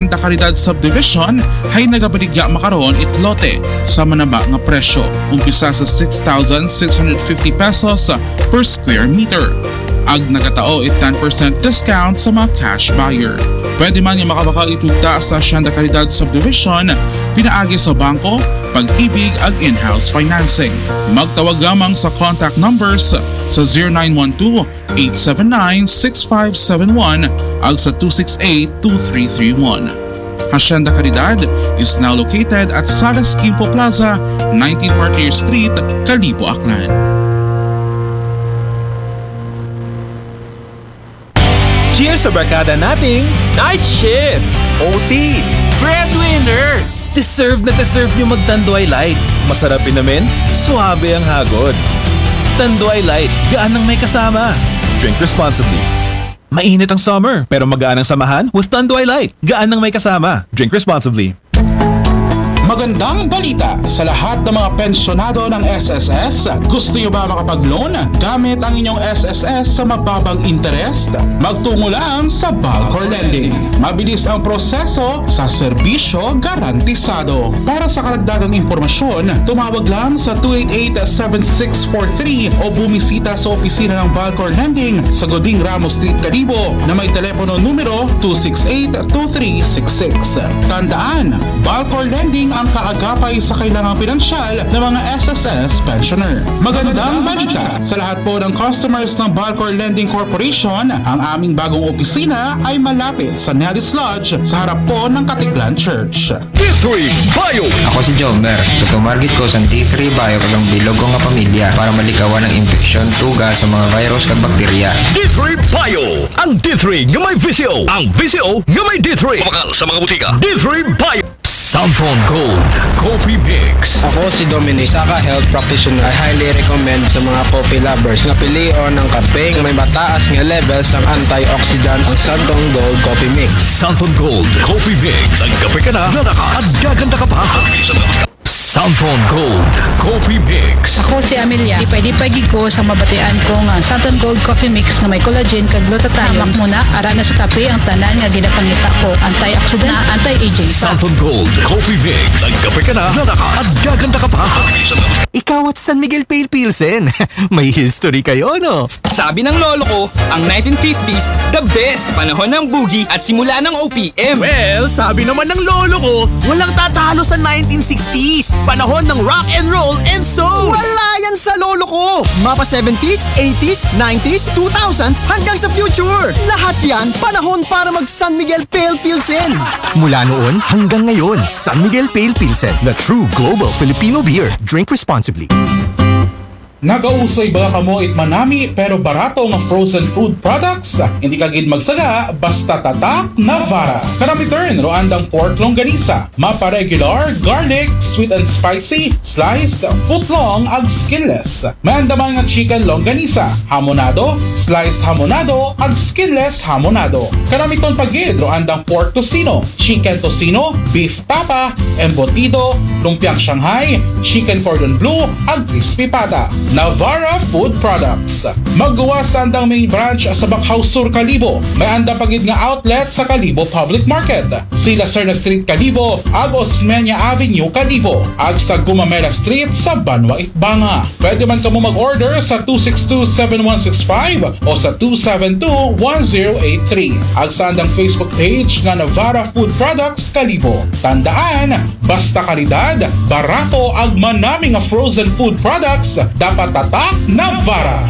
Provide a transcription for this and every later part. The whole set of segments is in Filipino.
Santa Caridad Subdivision ay nagabaligya makaroon itlote sa manaba nga presyo, umpisa sa 6,650 pesos per square meter. Ag nagatao 10% discount sa mga cash buyer. Pwede man yung makabaka itugta sa Santa Caridad Subdivision, pinaagi sa bangko, pag-ibig ag in-house financing. Magtawag lamang sa contact numbers sa 0912-879-6571 ag sa 268-2331. Hacienda Caridad is now located at Salas Quimpo Plaza, 19 Martyr Street, Kalibo, Aklan. Cheers sa barkada nating Night Shift, OT, Breadwinner! Deserve na deserve nyo mag-Tanduay Light. Masarap namin, suabe ang hagod. Tanduay Light, gaan ng may kasama. Drink responsibly. Mainit ang summer, pero magaan ang samahan with Tanduay Light. Gaan ng may kasama. Drink responsibly. Magandang balita sa lahat ng mga pensyonado ng SSS. Gusto niyo ba makapag-loan gamit ang inyong SSS sa mababang interest? Magtungo lang sa Balcor Lending. Mabilis ang proseso sa serbisyo garantisado. Para sa karagdagang impormasyon, tumawag lang sa 288-7643 o bumisita sa opisina ng Balcor Lending sa Goding Ramos Street, Kalibo na may telepono numero 268-2366. Tandaan, Balcor Lending ang kaagapay sa kailangang pinansyal ng mga SSS pensioner. Magandang balita sa lahat po ng customers ng Balcor Lending Corporation. Ang aming bagong opisina ay malapit sa Nellis Lodge sa harap po ng Katiklan Church. D3 Bio! Ako si Jomer. Tutumargit ko sa D3 Bio kagang bilog ko nga pamilya para malikawan ng infeksyon, tuga sa mga virus kag bakterya. D3 Bio! Ang D3 nga may VCO! Ang VCO nga may D3! Pamakal sa mga butika. D3 Bio! Sanfon Gold Coffee Mix. Ako si Dominic, Saka Health Practitioner. I highly recommend sa mga coffee lovers na pilion ng kape may mataas nga levels ng antioxidants ang Sanfon Gold Coffee Mix. Sanfon Gold Coffee Mix. Nagkape ka na, lalakas at gaganda ka pa. Sanfon Gold Coffee Mix. Ako si Amelia. Ipay-pagig ko sa mabatian ko nga Sanfon Gold Coffee Mix na may collagen kag glutathione. Hamak muna ara na sa kape ang tanan nga ginapangita ko. Antioxidant na anti-aging. Sanfon Gold Coffee Mix. Nagkape ka na, lalakas at gaganda ka pa. Ikaw at San Miguel Pale Pilsen. May history kayo, no? Sabi ng lolo ko, ang 1950s, the best panahon ng boogie at simula ng OPM. Well, sabi naman ng lolo ko, walang tatalo sa 1960s. Panahon ng rock and roll and soul. Wala yan sa lolo ko. Mapa 70s, 80s, 90s, 2000s hanggang sa future. Lahat yan panahon para mag San Miguel Pale Pilsen. Mula noon hanggang ngayon, San Miguel Pale Pilsen, the true global Filipino beer. Drink responsibly. Nagausoy ba kamo itmanami pero barato nga frozen food products? Hindi ka gid magsaga basta tatak na Vara. Kanami turn roandang pork longganisa, mapa regular, garlic, sweet and spicy, sliced, footlong ag skinless. May andaman nga chicken longganisa, hamonado, sliced hamonado ag skinless hamonado. Kanami ton pagid roandang pork tocino, chicken tocino, beef tapa, embutido, lumpiang Shanghai, chicken cordon bleu ag crispy pata. Navara Food Products. Maggawa sa andang main branch sa Bakhaw Sur, Kalibo. May anda pagid nga outlet sa Kalibo Public Market. Sila Serna Street, Kalibo, ag Osmeña Avenue, Kalibo, ag sa Gumamela Street sa Banwa, Itbanga. Pwede man kamo mag-order sa 262-7165 o sa 272-1083. Ag sa andang Facebook page nga Navara Food Products, Kalibo. Tandaan, basta kalidad, barato ag manami nga frozen food products, dapat tatak na Vara.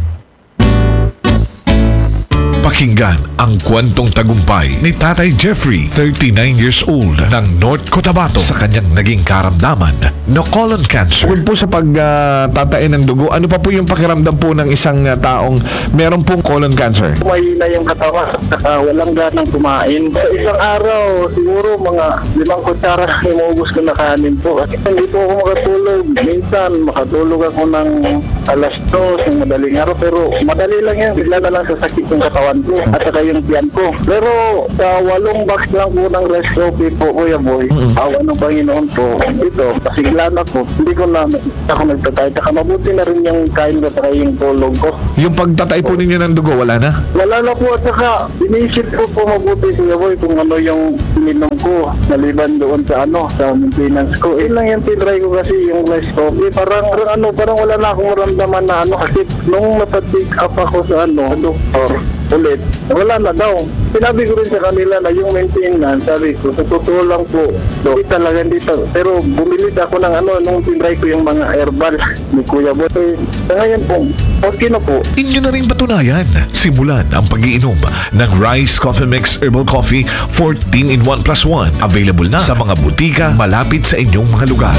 Pakinggan ang kwentong tagumpay ni Tatay Jeffrey, 39 years old, ng North Cotabato sa kanyang naging karamdaman na colon cancer. Bukod po sa pagtatain ng dugo, ano pa po yung pakiramdam po ng isang taong meron pong colon cancer? May na yung katawan, walang ganang kumain. Sa isang araw, siguro mga 5 kutsara imuubos ko na kanin po. Kasi hindi po ako makatulog. Minsan, makatulog ako ng alas 2 ng madaling araw, pero madali lang yan. Bigla na lang sa sakit ng katawan katawan ko at saka yung tiyan ko. Pero sa 8 box lang po ng rice coffee po, Kuya Boy, awa ng Panginoon po, ito, pasiglan ako, hindi ko na ako nagtatay. Saka mabuti na rin yung kain ko at yung tulog ko. Yung pagtatay po ninyo ng dugo, wala na? Wala na po at saka inisip ko po mabuti, Kuya Boy, kung ano yung ininom ko, naliban doon sa sa maintenance ko. Lang yung tinry ko kasi yung rice coffee. Parang wala na akong maramdaman na kasi nung napatik up ako sa doktor ulit, wala na daw. Sinabi ko rin sa kanila na yung maintenance, sabi ko, sa totoo lang po, hindi talaga dito. Pero bumili ako ng nung tinry ko yung mga herbal ni Kuya Boy. Sa ngayon po, okay na po. Inyo na rin patunayan. Simulan ang pag-iinom ng Rice Coffee Mix Herbal Coffee 14-in-1+1. Available na sa mga butika malapit sa inyong mga lugar.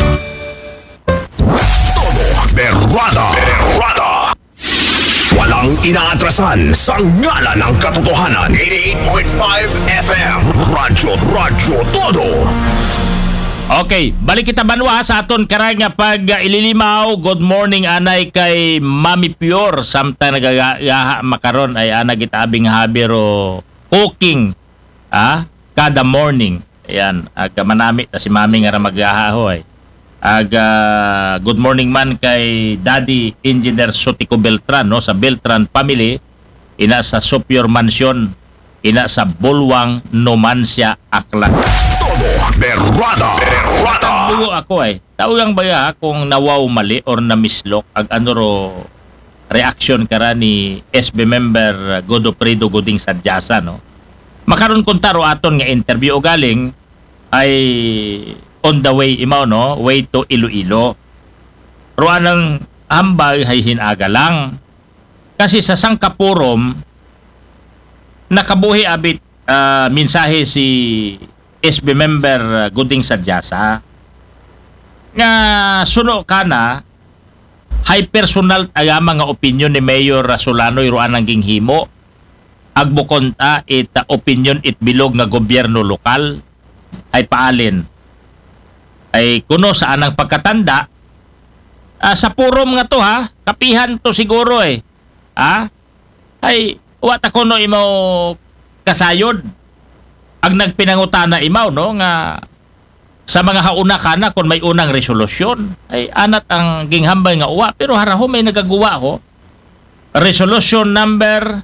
Berrada. Walang inaatrasan sa ngalan ng katotohanan. 88.5 FM. Radyo Todo. Okay, balik kita banwa sa aton karay nga pag ililimaw. Good morning anay kay Mami Pure. Samtang nagagaha makaron ay ana gitabing habiro cooking kada morning. Ayan, aga manami ta si Mami nga ra magahahoy. Good morning man kay Daddy Engineer Sotico Beltran sa Beltran family, ina sa Superior Mansion, ina sa Bulwang Numancia, Aklan. Berrada. Bugo ako tawang baya kung nawaw mali or namislok ag reaction kara ni SB member Godofredo Goding Sadyasa makaron kun taro aton nga interview o galing ay on the way way to Iloilo. Ruan ng hambay hay hinaga lang. Kasi sa Sangkapurom nakabuhi abit mensahe si SB member Goding Sadyasa nga suno kana high personal aga mga opinion ni Mayor Solano ruan ang ginghimo agbukonta ita opinion it bilog nga gobyerno lokal ay paalin ay kuno sa anang pagkatanda sa purom nga to kapihan to siguro ay wata kuno imo kasayod ag nagpinangutana imaw nga sa mga hauna kana kung may unang resolusyon ay anat ang ginghambay nga uwa pero haraho may nagagawa resolution number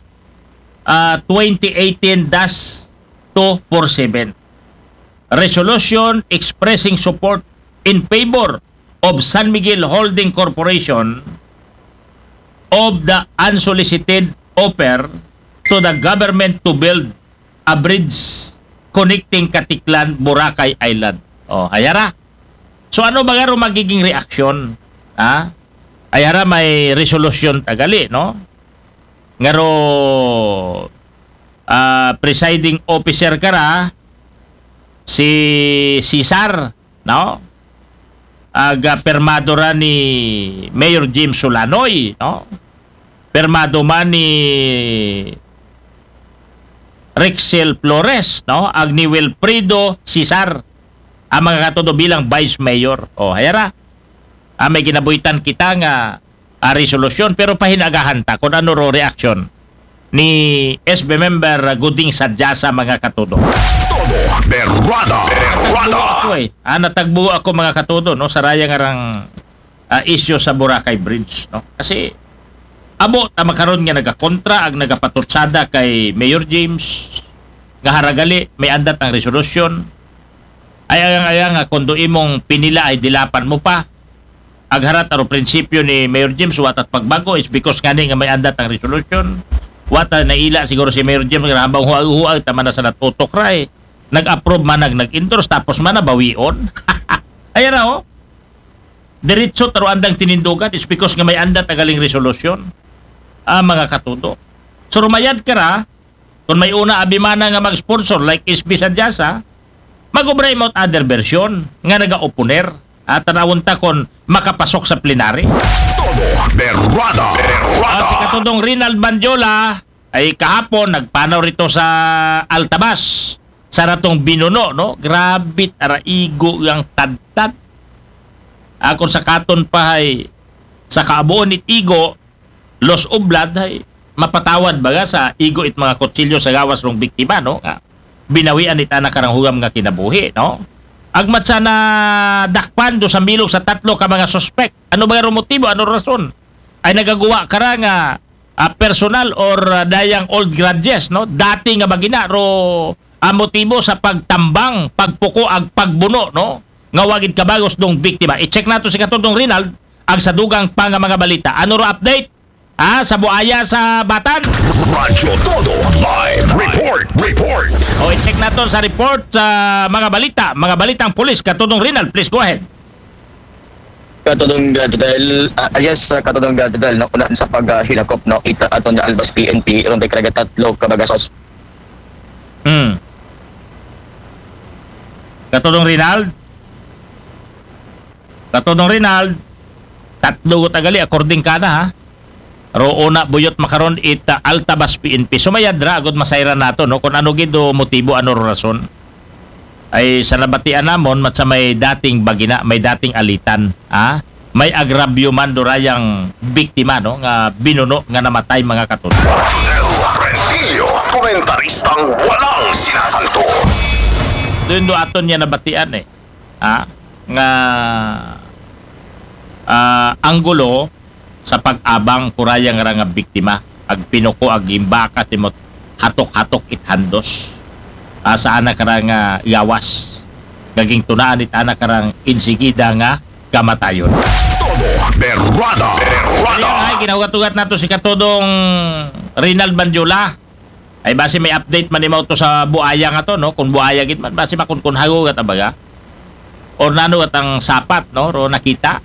2018-247 resolution expressing support in favor of San Miguel Holding Corporation of the unsolicited offer to the government to build a bridge connecting Katiklan, Boracay Island. Ayara. So ano ba garo magiging reaksyon? Ayara may resolution tagali, Ngaro presiding officer kara si Cesar, permado ra ni Mayor Jim Solanoy, permado man ni Rexel Flores, ag ni Wilfredo Cesar ang mga katudo bilang Vice Mayor. Hayara, may ginabuhitan kita nga resolusyon pero pahinagahan ta kung ano reaction ni SB member Goding Sadyasa mga katudo. Berrada. Natagbuo ako mga katudo sa raya nga rang issue sa Boracay Bridge. Kasi abo makaron nga nagakontra ag nagapatutsada kay Mayor James nga haragali may andat ang resolusyon ayang nga kundo imong pinila ay dilapan mo pa agharat aro prinsipyo ni Mayor James watat pagbago is because ngani nga may andat ang resolution wata naila siguro si Mayor James nga habang huwa tama na sa natutok ra nag-approve man nag-endorse tapos man na bawion ayan na diretso taro andang tinindugan is because nga may andat ang galing resolution mga katudo so rumayad ka ra kung may una abimana nga mag-sponsor like SB Sadyasa mag-ubray mo other version nga naga-oponer at tanawon ta kung makapasok sa plenary. Berrada. Si katudong Rinald Bandiola ay kahapon nagpanaw rito sa Altabas sa ratong binuno grabe araigo yung tadtad kung sa katon pa ay sa kaabuon ni Igo Los Oblad ay mapatawad baga sa igo it mga kutsilyo sa gawas rong biktima, no? Nga binawian ita na karang hugam nga kinabuhi, no? Agmat sa na dakpan do sa milog sa 3 ka mga suspect. Ano ba yung motibo? Ano rason? Ay nagagawa kara nga personal or dayang old grudges, no? Dati nga bagina ro motibo sa pagtambang, pagpuko ag pagbuno, no? Nga wagid kabagos dong biktima. I-check nato si katudong Rinald ang sa dugang pa nga mga balita. Ano ro update? Sa buaya sa Batan? Radyo Todo Live Report. O i-check nato sa report sa mga balita. Mga balitang pulis. Katudong Rinald, please go ahead. Katudong Gadel, yes, katudong Gadel, no, una sa paghilakop, no, ita aton na Albas PNP, ron tay karaga 3 ka bagasos. Katudong Rinald, 3 tagali according ka na, ha? Roona buyot makaron ita Altabas PNP. Sumayad ra agud masayran nato, no, kung ano gid o motibo, ano rason. Ay sa nabatian namon mat sa may dating bagina, may dating alitan, ha? May agravyo man durayang biktima, no, nga binuno nga namatay mga katulad. Rentilio, komentaristang walang sinasanto. Doon do aton niya nabatian ha? Nga anggulo sa pag-abang kurayang nga biktima, ag pinuko ag imbaka timot hatok-hatok ithandos. Sa anak karang yawas gaging tunaan it anak karang insigida nga kamatayon. Todo Berrada. Ay ginahugat-ugat nato si katudong Rinald Banjula. Ay base may update man imaw to sa buaya nga to, no? Kung buaya gid man base makunkunhago gat abaga. Or nano at ang sapat, no? Ro nakita.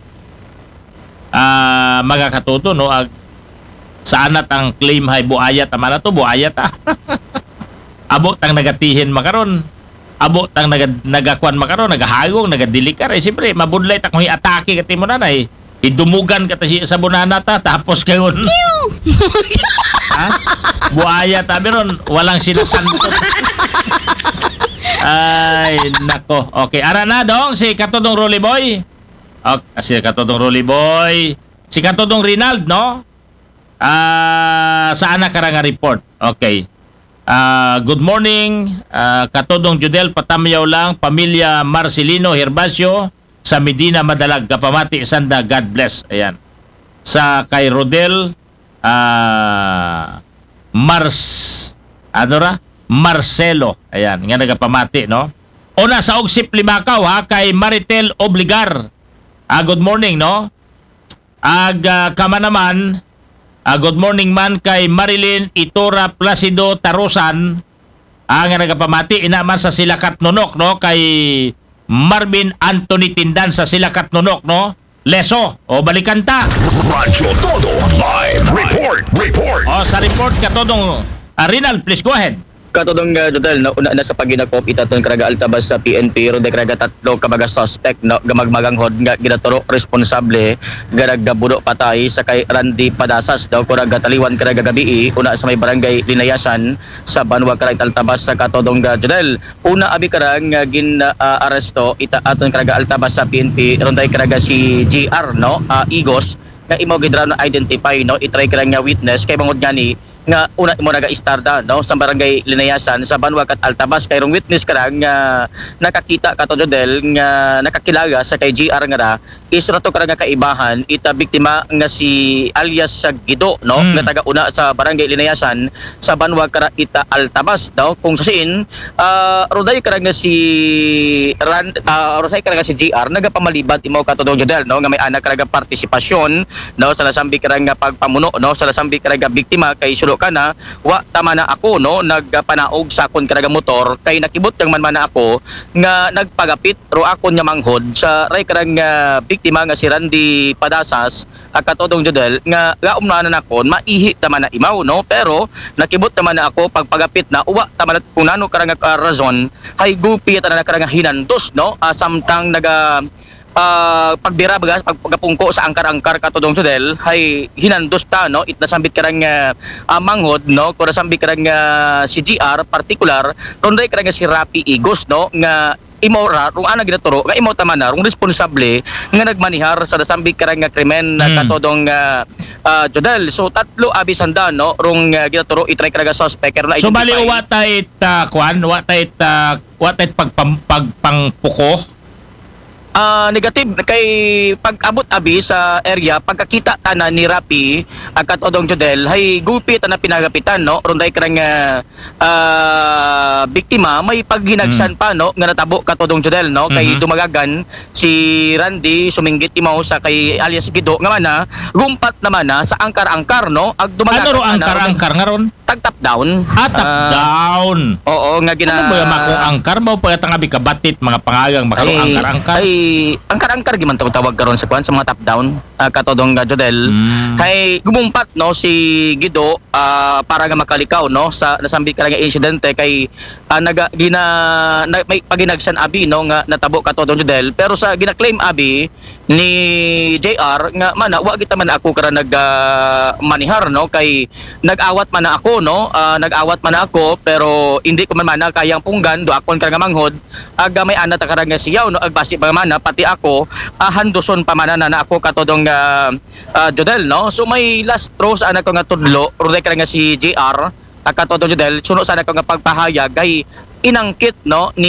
Mga katuto, no? Sa anat ang claim hay buaya tama na to, buaya ta. Abot ang nagatihin makaron, abot ang nagakwan makaron, nagahagong, nagadilikar, siyempre mabudlay ta kung i-atake kati mo nanay, idumugan ka ta sa bunana ta, tapos kayon buaya ta meron, walang sinasantot. Ay nako, okay, ara na dong si katudong Rolly Boy. Okay, si katudong Rolly Boy, si katudong Rinald, no? Sa anak karang report. Okay. Good morning, katudong Judel, patamyaw lang, pamilya Marcelino Herbacio sa Medina Madalag, Kapamati, Sanda, God bless. Ayan. Sa kay Rodel Marcelo. Ayan, nga nagapamati, no? Una sa Ogsip Limakaw, ha, kay Maritel Obligar. Good morning, no? Kama naman, good morning man kay Marilyn Itora Placido Tarusan, nga nagapamati inaman sa Silakat Nunok, no, kay Marvin Anthony Tindan sa Silakat Nunok, no, Leso o Balikanta. Radyo Todo Live Report. Sa report katudong Rinald, please go ahead. Katudong Jodel, no, una na sa paginakop itaton karaga Altabas sa PNP, ron day karaga 3 ka baga suspect, no, gamagmaganghod nga ginaturo responsable garagabudo patay sa kay Randy Padasas daw kuraga taliwan karaga gabi una sa may barangay Linayasan sa Banwa karaga Altabas sa katudong Jodel. Una abi karang gin-aresto ita aton karaga Altabas sa PNP, ron day karaga si GR, no, Igos nga imo gidra na identify, no, itry karang nga witness kay bangod gani nga una mo naga-istarda, no, sa barangay Linayasan sa Banwa kat Altabas kayrong witness karang nga nakakita kato Jodel nga nakakilala sa kay GR nga ra isra to karang kaibahan ita biktima nga si alias sa Gido, no, nga taga una sa barangay Linayasan sa Banwa kara ita Altabas daw kung sasin roday karang nga si roday karang nga si GR nagapamalibat imo kato Jodel, no, nga may anak karang partisipasyon, no, sa nasambi karang nga pagpamuno, no, sa nasambi karang biktima kay kana wa tama na ako, no, nagpanaog sa akon karaga motor kay nakibot kang man ako nga nagpagapit ro akon nga manghod sa ray karang biktima nga si Randy Padasas katodong Jodel nga umnanan ako maihi tama na imaw, no, pero nakibot tama na ako pagpagapit na uwa tama na kung nano karang razon hay gupi ta na karang hinandos, no, samtang naga pagbira baga pagpungko sa angkar-angkar katudong Jodel hay hinandos ta, no, itnasambit karang manghod, no, kung nasambit karang si GR particular ronday karang si Rapi Igos, no, nga imo ra rung ana ginaturo nga imo tama na rung responsable nga nagmanihar sa nasambit karang nga krimen na katodong Jodel. So tatlo abi sanda no rung ginaturo i-try karaga suspect na So bali wa tay pagpangpuko. Negative kay pag-abot abi sa area pagkakita tanan ni Rapi katodong Jodel hay gupit na pinagapitan no runday karang biktima may paghinagsan pa no nga natabo katodong Jodel no kay dumagagan si Randy suminggit imaw sa kay alias Gido nga mana gumpat naman na sa angkar-angkar no ag dumagagan ano ro angkar-angkar nga ron tag-top down down oo nga gina ano ba makong angkar mo pagkatangabi kabatit mga pangagang makarong angkar-angkar angkar-angkar giman tawag karon sa kwan sa mga top down katodong Jodel hay gumumpat no si Gido para nga makalikaw no sa nasambit ka nga insidente kay may paginagsan abi no nga natabo katodong Jodel pero sa gina-claim abi ni JR nga mana wa kita man ako kara manihar no kay nag-awat man ako no nag-awat man ako pero hindi ko man kayang punggan do akon kara nga manghod aga may ana ta kara nga siyaw no agbasi pa man pati ako handuson pa man na ako katodong Jodel no so may last straw sa anak ko nga tudlo runday kara nga si JR katodong Jodel suno sa anak ko nga pagpahayag kay inangkit no ni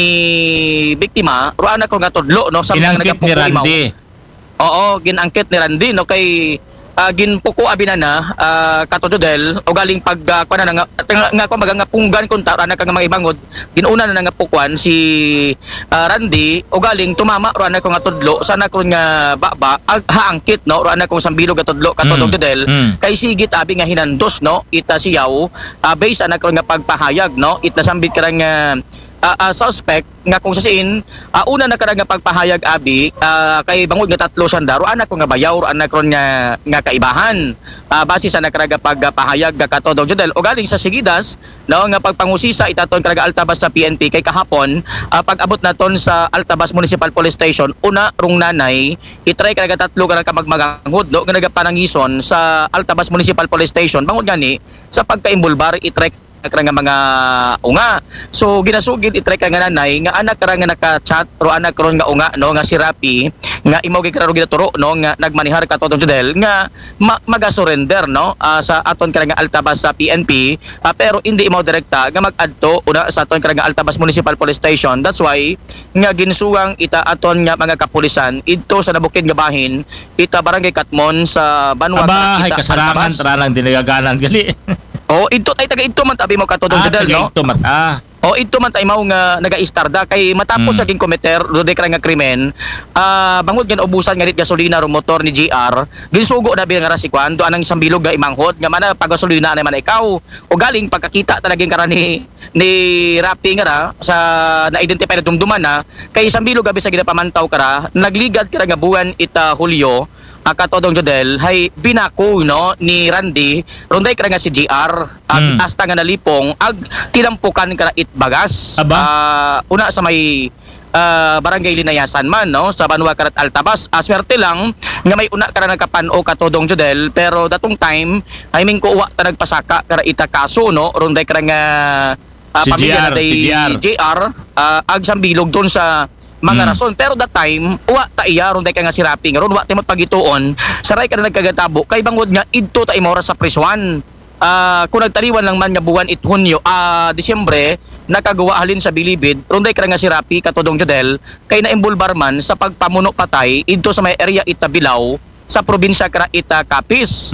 biktima ro anak ko nga tudlo no sa inangkit ni Randy. Oo, ginangkit ni Randy no kay ginpuko abi na katodel o galing pag nga ko magang punggan kun ta ana kang mga ibangod ginuna na nga pukuan si Randy o galing tumama ro ana ko nga tudlo sana ko nga baba haangkit no ro ana ko sambilog katudlo katodel kay sigit abi nga hinandos no ita siyaw based ana ko nga pagpahayag no it nasambit karang suspect nga kung sasin una na karang pagpahayag abi kay bangod nga tatlo sandaro anak ko nga bayaw anak ron nga kaibahan base sa nakaraga pagpahayag katodong Jodel o galing sa Sigidas no nga pagpangusisa itaton karaga Altabas sa PNP kay kahapon pag-abot naton sa Altabas Municipal Police Station una rung nanay itry karaga tatlo karaga magmaganghod no nga nagapanangison sa Altabas Municipal Police Station bangod gani sa pagkaimbulbar itry karang mga unga. So ginasugid itry ka nga nanay nga anak karang nga naka-chat ro anak karon nga unga no nga si Rapi nga imo gi kararo ginaturo no nga nagmanihar katodong Jodel nga maga-surrender no sa aton karang nga Altabas sa PNP pero hindi imo direkta nga mag-adto una sa aton karang nga Altabas Municipal Police Station. That's why nga ginsuwang ita aton nga mga kapulisan idto sa nabukid nga bahin ita barangay Katmon sa Banwa ita kasarangan tranang dinagaganan gali. Oh, ito tay taga ito man tabi mo katodong Jodel no. Ito man Oh, ito man tay mao nga naga-istarda kay matapos sa committer do dekra nga krimen, bangod gan ubusan nga rit gasolina ro motor ni GR, ginsugo na bilang nga rasikwan do anang isang bilog nga imanghod nga mana pag gasolina na man ikaw. O galing pagkakita talaging karani ni Rapi nga ra sa na-identify na dumduman na kay isang bilog gabi sa ginapamantaw kara, nagligad kara nga buwan ita Hulyo. Katodong Jodel hay binako no ni Randy runday kara nga si GR hasta nga nalipong ag tinampukan kara itbagas una sa may barangay Linayasan man no sa Banwa karat Altabas swerte lang nga may una kara nagkapano katodong Jodel pero datong time ay ming kuwa ta nagpasaka kara ita kaso no runday kara nga pamilya na JR ag sambilog don sa mga rason pero that time wa ta iya ron day ka nga si Rapi nga ron wa timot pagituon saray ka na nagkagatabo kay bangod nga idto ta imora sa prisuan kung nagtaliwan lang man nga buwan it Hunyo Disyembre nakagawa halin sa Bilibid ron day ka nga si Rapi katodong Jodel kay naimbulbar man sa pagpamuno patay idto sa may area Itabilaw sa probinsya kara ita Capiz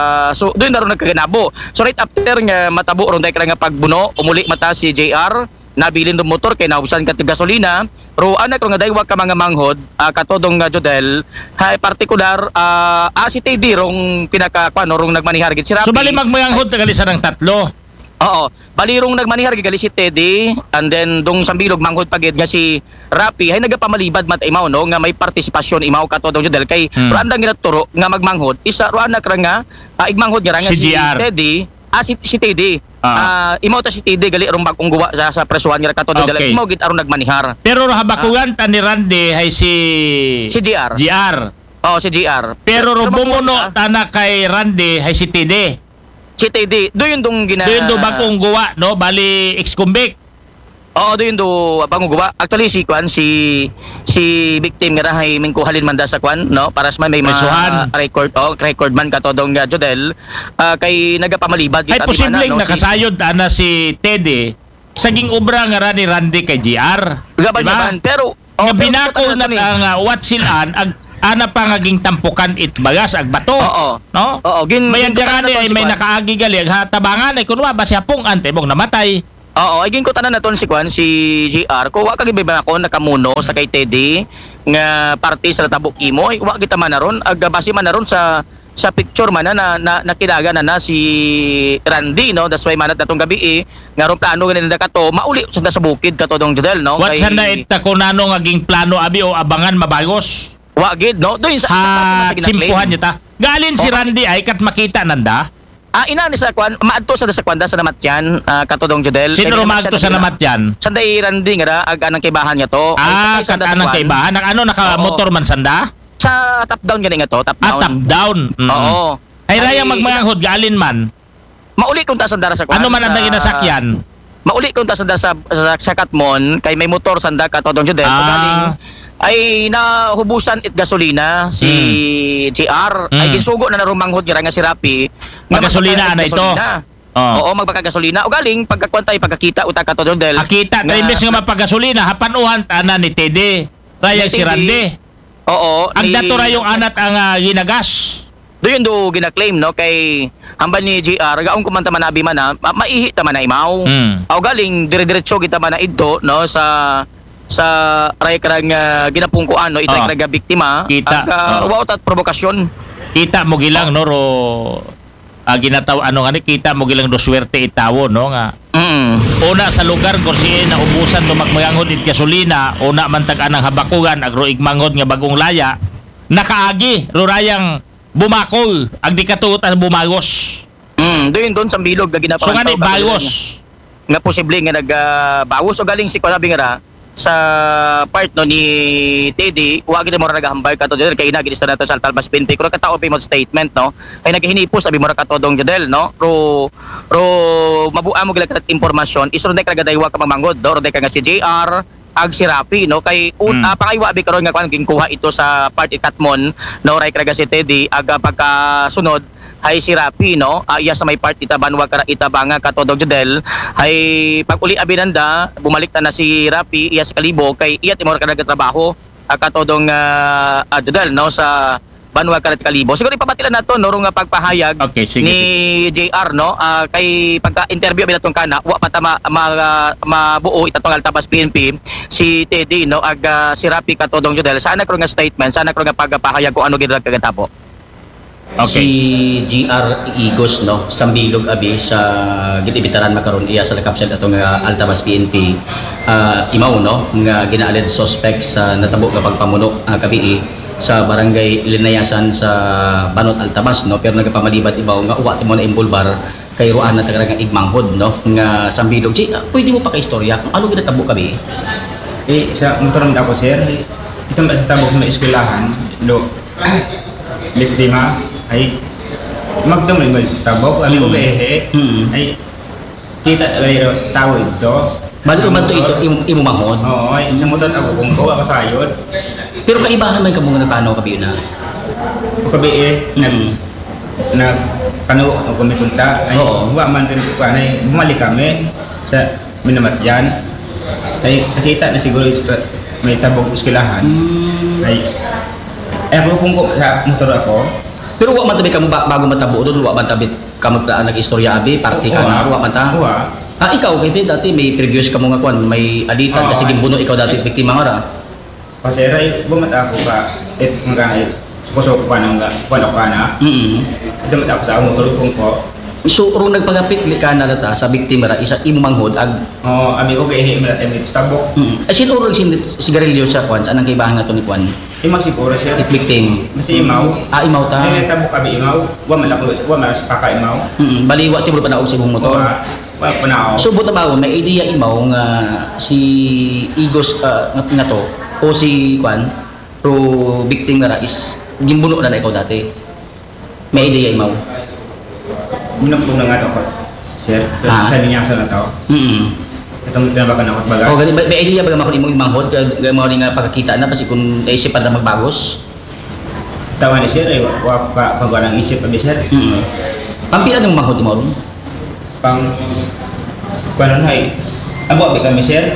so doon na ron nagkaganabo so right after nga matabo ron day ka nga pagbuno umuli mata si JR nabilin do motor kay nausan ka gasolina ro anak ro nga daywag ka mga manghod katodong nga Jodel hay partikular si Teddy rong pinakakuan rong nagmanihar gid si Rapi. So bali magmanghod tagali sa nang tatlo. Oo, bali rong nagmanihar gid si Teddy and then dong sambilog manghod pagid nga si Rapi hay nagapamalibad mat imaw no nga may partisipasyon imaw katodong Jodel kay ro andang ginaturo nga magmanghod isa ro anak ra nga igmanghod nga si Teddy si Teddy imo ta si Teddy gali rong bagong guwa sa presuan nga katodong Jodel imo gid aron nagmanihar pero habakugan ta ni Randy hay si GR oh si GR pero ro bumuno tana kay Randy hay si Teddy do yun dong do yun dong bagong guwa no bali ex-convict Oo, do yun do pangugawa. Actually si Kwan si victim nga rahay mingkuhalin man da sa Kwan, no? Para sa may Presuhan. record man katodong Jodel kay nagapamalibad Ay posibleng nakasayod ana si Teddy saging obra nga ra ni Randy kay GR. Gaban naman, pero nga binakaw na nga what silan ag ana pa ngaging tampukan bagas ag bato. Oo. No? Oo, mayan gani ay may nakaagi gali ag tabangan ay kunwa ba siya pong ante mong namatay. Oo, ay ko tanan naton si Kwan si GR ko wa kag ba ako nakamuno sa kay Teddy nga party sa tabok imo ay wa kita man naron ag base man naron sa picture man na nakinaga na si Randy, no? That's why manat natong gabi nga ron plano ganin kato mauli sa bukid katodong Jodel, no? What sa na itakunano ngaging plano abi o abangan mabagos? Wa gid, no? Doon sa simpuhan niya ta. Galin si Randy ay kat makita nanda. Ina ni sa Kwan, maadto sa kwanda sa namatyan, katodong Jodel. Sino rumadto sa namatyan? Sanday Randy nga ag anang kaibahan niya to. Kat anang kaibahan, ano naka-motor man sanda? Sa top down gani nga to, top down. Top down. Oo. Ay rayang magmanghod galin man. Mauli kung ta sanda sa Kwan. Ano man ang ginasakyan? Mauli kung ta sanda sa Katmon kay may motor sanda katodong Jodel. Galing ay nahubusan it gasolina si GR ay ginsugo na narumanghod nga si Rapi gasolina na ito. Oo, magpakagasolina o galing pagkakwantay pagkakita uta katodong Del. Akita imbes nga mapagasolina hapanuhan ana ni Tede. Rayang si Randy. Oo, ang dato ra yung anat ang ginagas. Do yun do gina-claim, no, kay hamban ni GR gaon kumanta man abi man na maihi ta man na imaw. O galing dire-diretso kita man na idto, no, sa ray karang ginapungkuan, no, itay karang biktima. Kita. Wow tat provokasyon. Kita mo gilang no ro ginataw ano nga ni kita mo gilang do swerte itawo, no, nga. Una sa lugar kung siya naubusan no magmayanghod it gasolina, una man tag anang habakugan agro igmanghod nga bagong laya, nakaagi rurayang bumakol ag di katuot ang bumagos. Doon sa bilog nga ginapangaw. So nga ni bagos. Nga posible nga nagbawos o galing si Kunabi nga sa part no ni Teddy, wa gid mo ra nagahambay kato Jodel kay ina gid nato sa Altabas PNP kung katao pa mo statement, no, kay naghinipos abi mo ra katodong Jodel, no, ro mabua mo gila kat impormasyon isuro na kagadaywag ka mamanggod do ro ka nga si JR ag si Rapi, no, kay pakaywa abi karon nga kan ginkuha ito sa part Katmon, no, ray kaga si Teddy ag pagkasunod hay si Rapi, no, iya sa may part itabanwa kara itabanga katodog Jodel hay pag-uli abinanda bumalik ta na si Rapi iya sa Kalibo kay iya timor ka nagtrabaho katodong Jodel, no, sa Banwa kara Kalibo. Siguro ipapatilan nato no nga pagpahayag ni JR, no, kay pagka-interview binatong kana wa pa ta mabuo itatong Altabas PNP si Teddy, no, ag si Rapi katodong Jodel sana kro nga statement, sana kro nga pagpahayag kung ano gid kagatapo. Si GR Igos, no, sambilog abi sa gitibitaran makaron iya sa lakapsel atong Altabas PNP imaw, no, nga ginaaled suspect sa natabo nga pagpamuno kabi sa barangay Linayasan sa Banot Altabas, no, pero nagapamalibat ibaw nga uwa mo na imbulbar kay ruan na taga nga igmanghod, no, nga sambilog. Pwede mo pa ka istorya kung ano ginatabo kabi? Sa motoron ako, sir, ito sa tabok sa eskwelahan do biktima ay magdamay sa tabok ami ko ehe ay kita ay tawo ito bali man to ito imo manghod. Oo, ay sa motor ako kung ko ako sayod. Pero kaibahan man ka mga nagpano kabi na kabi na kanu ako may punta ay wa man din ko ay bumalik kami sa Minamatyan ay nakita na siguro may tabok eskwelahan ay ako kung ko sa motor ako. Pero wa man tabi ka bago matabo doon, wa man tabi ka nag-istorya abi, party ka na, wa man ta? Ikaw kay dati may previous ka mo nga kwan, may alitan kasi gibuno ikaw dati biktima nga ra. Kasi ray bumata ako ka mga suko pa nang wala ka na. Dumata ako sa motor kung ko. So rong nagpagapit ka na data sa biktima ra isa imo manghod ag ami ko kay himala tayo sa tabok. Sino rong sigarilyo sa kwan, anang kaibahan nga to ni kwan? Imaw siguro siya. It victim. Kasi imaw. Imaw ta. Ay tabok kami imaw. Wa man sa paka imaw. Baliwa ti mo pa naog sa imong motor. Wa pa naog. So buta ba may idea imaw nga si Igos nga to o si kwan pro victim nga is gimbuno na ikaw dati. May idea imaw. Minapong na nga to ko. Sir, sa niya sa na to. Itong tinabakan ako at bagas. O, gani, may idea ba naman kung imong manghod? Kaya mo rin nga pagkakita na, kasi kung naisipan na magbagos? Tawa ni sir, ay wala pa pagwalang isip pa sir. Pampila ng manghod mo ron? Paano na eh? Abo, kami sir.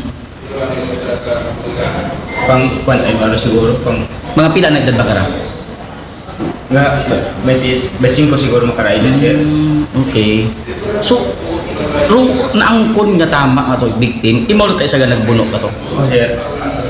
Kwan ay malo siguro. Mga pila na edad ba ka ra? Nga, 25 siguro makaraidad sir. Okay. So, naangkon nga tama nga to, victim, imo rin kayo sa nagbunok ka to? Oh, sir.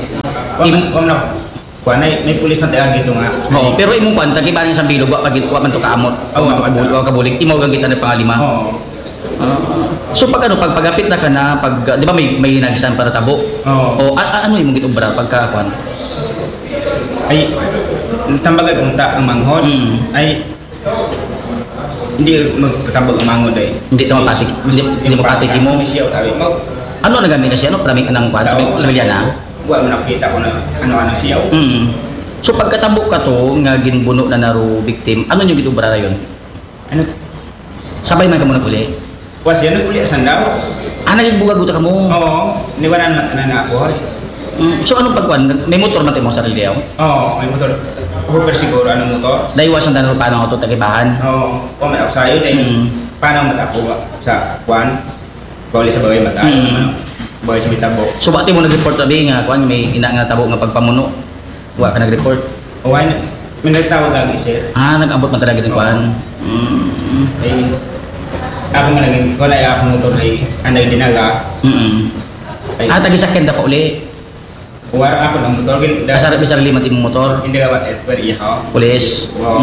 Kwan ay may pulis na tayo gito nga. Oo, pero imong kwan, tagibanin sa bilog, wa man to kaamot, wa kabulik, imo gang kita na pangalima. Oo. So pag ano, pagapit na ka na, di ba may hinagisan para tabo? Oo. O ano imong gitubra pagka kwan? Ay, tambagan ang manghod, ay hindi magtatambag ang manghod ay. Hindi mapatik, hindi mapatik mo. Ano nagamit kasi ano, paraming anang kwan, sa Miliana? Wa man nakita ko na ano-ano siyaw. So pagkatabok ka to, nga ginbuno na naro victim, ano yung gitubra na yun? Ano? Sabay man ka muna uli? Wa siya naguli sa daw. Nagbugaguta ka mo? Oo, niwanan na ako. So anong pagkuhan? May motor man tayo mo sa sarili yaw? Oo, may motor. Hooper siguro, anong motor? Daiwasan tayo paano ako ito tagibahan? Oo, may ako sa'yo dahil paano matako sa kwan? Bawali sa bagay mata. Bawali sa bitabo. So bakit mo nag-report tabi nga kwan may ina nga tabo nga pagpamuno? Wa ka nag-report? Oo, may nagtawag lagi sir. Nag-abot man talaga ng kwan? Ay, ako nga naging, wala yung akong motor ay anay dinaga. Tagisakyan na pa uli? Wala ako ng motor. Kasarap limat yung motor? Hindi ka ba't pwede ihaw? Pulis? Oo.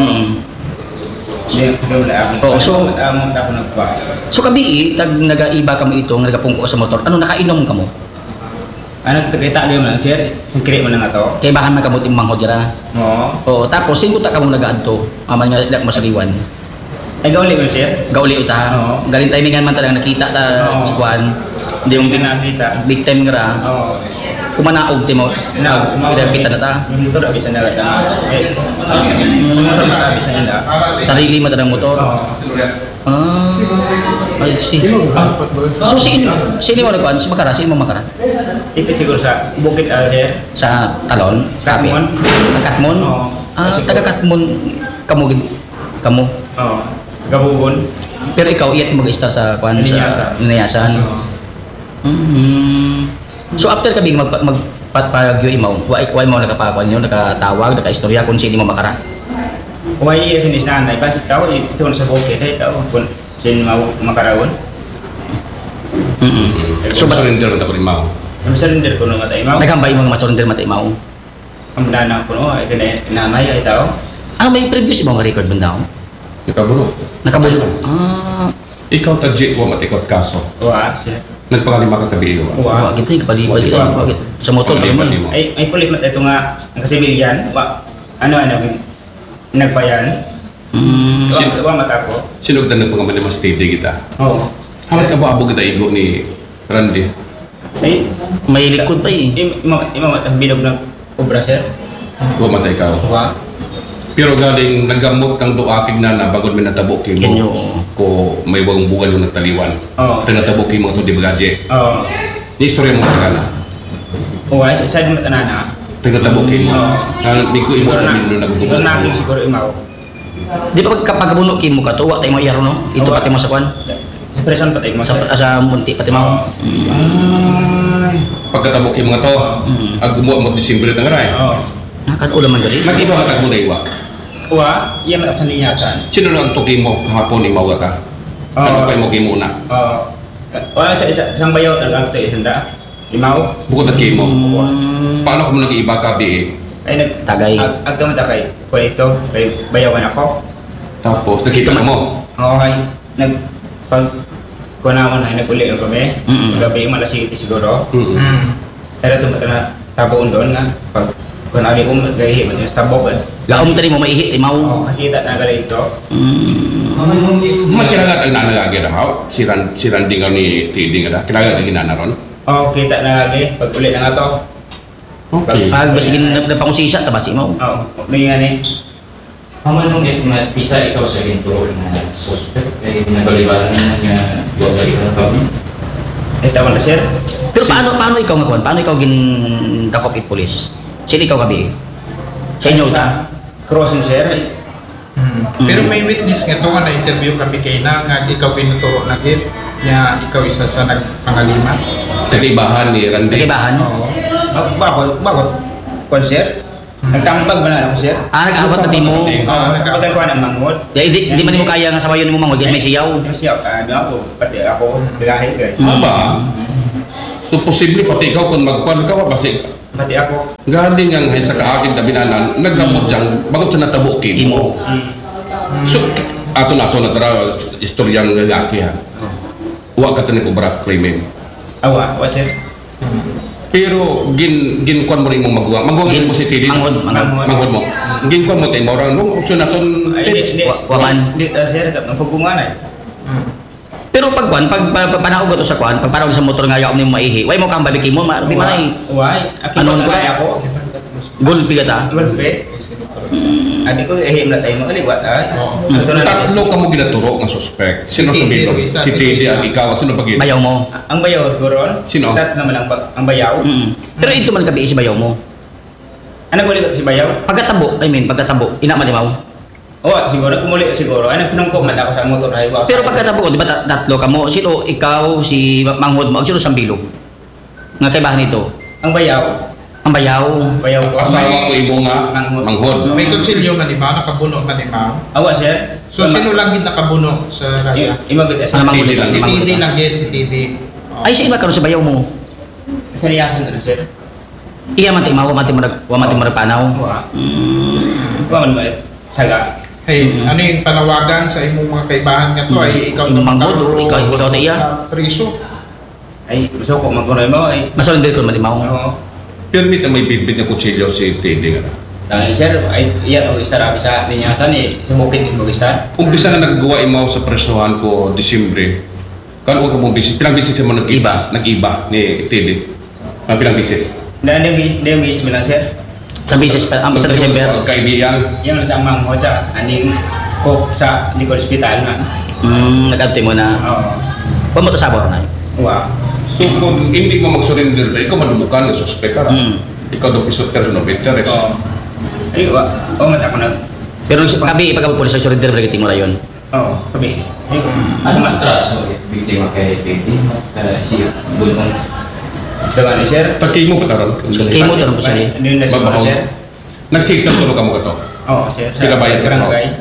So kabi tag nagaiba ka mo ito, nagapungko sa motor, ano nakainom ka mo? Ano tagaita mo lang sir? Singkiri mo lang ato? Kaya baka makamot yung manghod dira? Oo, tapos singko ta ka mo nagaadto, aman nga idak mo sa liwan. Ay gauli mo sir? Gauli uta. Galing timingan man talaga nakita ta sa kwan. Hindi mo nakita. Big time nga ra. Kumanaog ti mo. Pinapita na ta. Motor abi sa nalata. Sarili mo tanang motor. I see. So sino mo nagkuhan? Si Makara? Sino mo Makara? Ito siguro sa Bukit Alger. Sa Talon? Katmon. Katmon? Taga Katmon kamo? Oo. Gabugon. Pero ikaw, iyat mag-star sa kwan? Sa Ninayasan? So after kabing magpatpagyo imaw, wa mo nakapakwan yun, nakatawag, nakaistorya kung sino mo Makara? Uway finish na anay, kasi tao ito sa Bukit ay tao kung sino mo Makarawon. So surrender na ko imaw. Surrender ko nung matay imaw. Naghambay mo nga surrender matay imaw? Ang dana ko no, ay nanay ay tao. May previous ibang record ba daw? Nakabulo. Nakabulo? Ikaw tajik wa matikot kaso. Wa, siya. Nagpangalima ka tabi iyo. Wa. Kita yung kapalibali ka. Bakit? Sa motor ka mo. Ay pulit mat ito nga, ang kasibilyan, ano, nagbayan. Wa mata ko. Sinugdan ng pangaman ni mas steady kita. Oo. Hamat ka ba abog kita igo ni Randy? Ay, may likod pa eh. Imamat ang bilog ng obra, sir. Wa matay ka. Wa. Pero galing nagamot ng doakig na bagod may natabo kay mo ko may wang bugal yung nagtaliwan. Tinatabo kay mo ito di bagaje. Ni istorya mo ka na. Oo, sa mo tanana. Tinatabo kay mo. Di ko imo na nagbubugal. Siguro nakin siguro imaw. Di ba kapag bunukin mo ka to, wa tayo mo iyaro no? Ito pati mo sa kwan? Sa preson pati mo. Sa munti pati mo. Pagkatabo kay mga to, agumuha mo Disyembre ng ray. Nakad-ulam man gali. Nag-iba matag mo na iwa. Wa, iya man sa niyasan. Sino lang tuki mo hapon ni mawa ka? Ano pa mo muna? Wala sa bayaw ang ito isanda. Imaw. Bukod na mo. Paano kung nag-iiba ka di ay tagay. Agdam ta kay ko ito, kay bayawan ako. Tapos nakita mo. Okay. Pag kunamon ay naguli ko kami. Gabi yung malasig siguro. Pero tumata na tabuon doon nga pag kung nabi kong gahi mo yung stabok Gaom tali mo maihi, imaw. Makita na gali ito. Magkiragat ang nanagagi na how? Si Randy nga ni Tiding nga kiragat ang ginanaron? Oo, kita na gali. Pag ulit na nga to. Okay. Pag basigin na pangusisya, tabas imaw. Oo, may nga ni. Haman nung isa ikaw sa intro na suspect, ay nabalibaran na niya buwag balik na kami? Tawan na sir. Pero paano ikaw nga kuan? Paano ikaw dakop it police? Sino ikaw gabi? Sa inyo ta? Crossing sir. Pero may witness nga to nga na-interview kami kay na nga ikaw pinuturo na git nga ikaw isa sa nagpangalima. Tagibahan ni Randy. Tagibahan? Oo. Bakit? Kuan sir? Nagtambag ba na ako sir? Nag-abot na mo? Oo, nagtambag ko ng manghod. Di man mo kaya nga sabayon mo manghod, may siyaw. May siyaw, ako, pati ako, bigahe kay. Ba? So posible pati ikaw kung magkuan ka kasi pati ako. Galing ang sa kaagid na binanan, naggamot dyan, bagot sa natabo mo. So, ato na tara, istoryang lalaki ha. Huwag ka tanig ubra krimen. Awa, sir. Pero ginkuan mo rin mong magwang. Magwang mo si Tidi. Manghod mo. Ginkuan mo tayo, maurang nung opsyon na itong... Waman. Hindi, sir, napagpungan ay. Pero pag panahog ko sa kuan, pag panahog sa motor nga yaw ni mo maihi, way mo kang babiki mo, di man ay. Why? Ano ako? Gulpi ka ta? Gulpi. Abi ko ehim na tayo makaliwat ay. Tatlo ka mo ginaturo ng suspect. Sino sabihin? Si Tidi at ikaw at sino pagin? Bayaw mo. Ang bayaw guron. Sino? Dat naman ang bayaw. Pero ito man gabi si bayaw mo. Ano ko si bayaw? Pagkatabo, ina malimaw. Siguro kumuli siguro. Ay nagpunong man ako sa motor ay pero pagkatabo, di ba tatlo ka mo? Sino ikaw, si manghod mo, sino sang bilog? Nga kaibahan nito? Ang bayaw. Ang bayaw. Bayaw ko. Asawa ko ibo nga, manghod. May konsilyo man ni ba, nakabuno man ni ma'am. Awa sir. So sino lang gid nakabuno sa raya? Imagit Si Tidi lang gid, si Tidi. Ay, sino ba karon sa bayaw mo? Sa riyasan na sir. Iya man timaw, wa man panaw. Wa man saga. Hey, ano yung panawagan sa imong mga kaibahan nga to ay ikaw na manghod, ikaw ta iya. Priso. Ay, gusto ko magkunoy mo ay. Masulnder ko man timaw. Permit na may bibig na kutsilyo si Tidi nga. Dahil sir, ay iya o isarabi sa ninyasan eh, sa bukid din mo isa. Umpisa na naggawa imaw sa presuhan ko Disyembre. Kano ka mong bisis? Pilang bisis mo nag-iba ni Tidi? Pilang bisis? Hindi mo lang sir. Sa bisis pa, sa December. Kaibigan. Yung sa manghod sa aning ko sa Nicol Hospital na. Nag-abti mo na. Oo. Huwag mo ito sabor na. Wow. So kung hindi mo mag-surrender na, ikaw madumukan ng suspect ka. Ikaw daw piso person of interest. Oo. Ay, mat ako na. Pero kabi, ipagkapulis sa surrender, brigati mo rayon. Oo, kabi. Ano matras mo biktima kay Tidi? Siya, bulong. Dengan ni sir. Pagkimo pa taron. Kimo taron po sir. Babahaw. Nagsikat ko ka mo ka to. Oo, sir. Kinabayad ka mo. Barangay.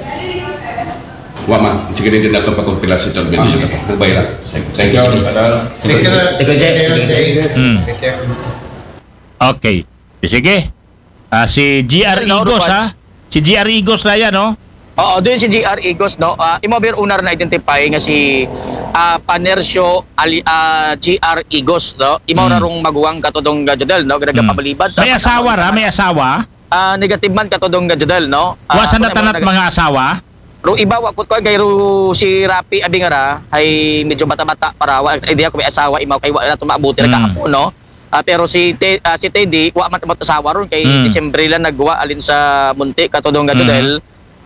Wa man, sige din nato pagkompilasyon ito bilhin ito. Nagbayad. Thank you. Okay. Sige. Si GR Igos ha. Si GR Igos na yan, no? Oo, doon si GR Igos, no? Imobir unar na identify nga si Panersio GR Igos, no? Imaw na rong maguwang katodong gadjadal, no? Ganaga pabalibad. May asawa ra? May asawa? Negative man katodong gadjadal, no? Wasan na tanat mga asawa? Ro iba wakot ko kay si Rapi Abingara ay medyo bata-bata para idea ko may asawa imaw kay wala to maabuti na kahapon, no? Pero si Teddy wa man tabot asawa ron kay Disyembre lang nagwa alin sa Munti katodong gadjadal.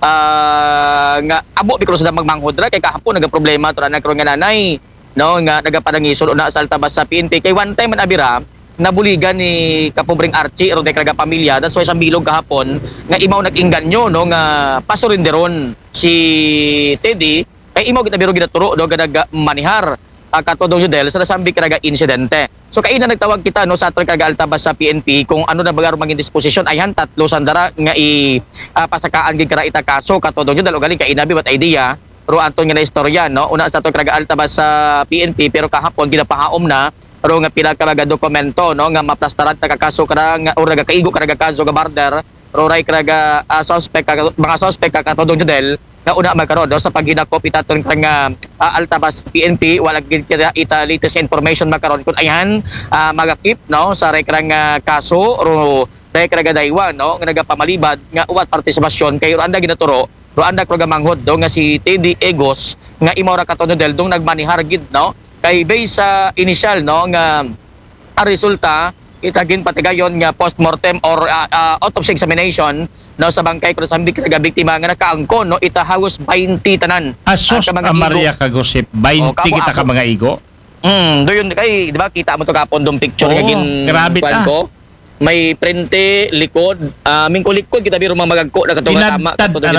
Nga abo bikro sa magmanghod ra kay kahapon nagaproblema to na nagkaroon nga nanay, no? Nga nagapadangisod na sa altabas sa PNP kay one time man abira nabuligan ni Kapobring Archie ron kay Kraga pamilya that's why sa bilog kahapon nga imaw nag-inganyo, no? Nga pasurinderon si Teddy kay imaw gitabiro ginaturo do ganaga manihar katodong judel sa nasambi Kraga insidente. So kay na nagtawag kita, no, sa Kraga altabas sa PNP kung ano na bagar maging disposisyon ay han tatlo sandara nga pasakaan gid kara ita kaso katodong judel o galing kay inabi wat idea ro anton nga na istorya, no? Una sa Kraga altabas sa PNP pero kahapon ginapahaom na ro nga pila ka dokumento, no, nga maplastaran ta kaso kara nga or nagakaigo kara kaso ga barder ro ray Kraga mga suspect katodong judel na una magkaroon sa paghinakop itaton nga altabas PNP wala gid kita ita latest information magkaroon kun ayan magakip, no, sa rekrang kaso ro rekrang daywan, no, nga nagapamalibad nga uwat partisipasyon kay anda ginaturo ro anda manghod do nga si Teddy Igos nga imora katonodel dong nagmanihar gid, no, kay base sa initial, no, nga resulta itagin patigayon nga postmortem or autopsy examination, no, sa bangkay ko sa Kraga biktima nga nakaangkon, no, ita halos 20 tanan. Asos Maria Kagosip 20 kita ka mga igo. Doon kay, di ba, kita mo to kapon dong picture nga grabe ta. ko. May prente, likod, mingko likod kita biro mga magagko na katong tama.